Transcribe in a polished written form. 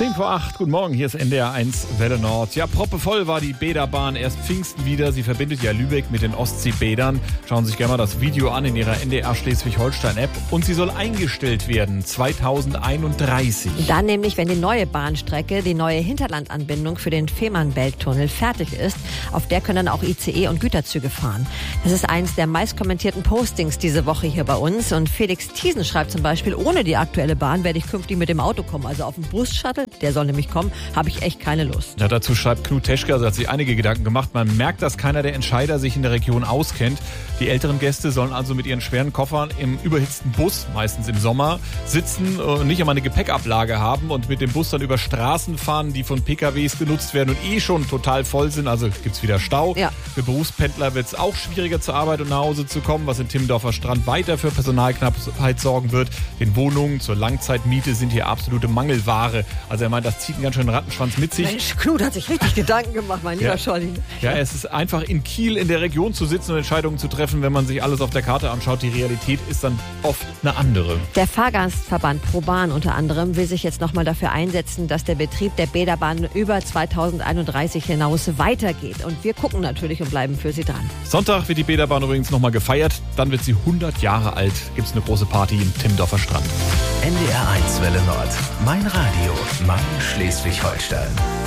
10 vor 8, guten Morgen, hier ist NDR 1 Welle Nord. Ja, proppevoll war die Bäderbahn erst Pfingsten wieder. Sie verbindet ja Lübeck mit den Ostseebädern. Schauen Sie sich gerne mal das Video an in Ihrer NDR Schleswig-Holstein-App. Und sie soll eingestellt werden 2031. Dann nämlich, wenn die neue Bahnstrecke, die neue Hinterlandanbindung für den Fehmarnbelt-Tunnel fertig ist. Auf der können dann auch ICE und Güterzüge fahren. Das ist eins der meistkommentierten Postings diese Woche hier bei uns. Und Felix Thiesen schreibt zum Beispiel, ohne die aktuelle Bahn werde ich künftig mit dem Auto kommen. Also auf dem Bus-Shuttle, der soll nämlich kommen, habe ich echt keine Lust. Ja, dazu schreibt Knut Teschke, also hat sich einige Gedanken gemacht. Man merkt, dass keiner der Entscheider sich in der Region auskennt. Die älteren Gäste sollen also mit ihren schweren Koffern im überhitzten Bus, meistens im Sommer, sitzen und nicht einmal eine Gepäckablage haben und mit dem Bus dann über Straßen fahren, die von PKWs genutzt werden und schon total voll sind. Also gibt's wieder Stau. Ja. Für Berufspendler wird es auch schwieriger zur Arbeit und nach Hause zu kommen, was in Timmendorfer Strand weiter für Personalknappheit sorgen wird. Den Wohnungen zur Langzeitmiete sind hier absolute Mangelware. Also er meint, das zieht einen ganz schönen Rattenschwanz mit sich. Mensch, Knut hat sich richtig Gedanken gemacht, mein lieber Scholli. Ja, es ist einfach in Kiel in der Region zu sitzen und Entscheidungen zu treffen, wenn man sich alles auf der Karte anschaut. Die Realität ist dann oft eine andere. Der Fahrgastverband ProBahn unter anderem will sich jetzt nochmal dafür einsetzen, dass der Betrieb der Bäderbahn über 2031 hinaus weitergeht. Und wir gucken natürlich und bleiben für Sie dran. Sonntag wird die Bäderbahn übrigens nochmal gefeiert. Dann wird sie 100 Jahre alt. Gibt es eine große Party im Timmendorfer Strand. NDR 1 Welle Nord. Mein Radio. Mein Schleswig-Holstein.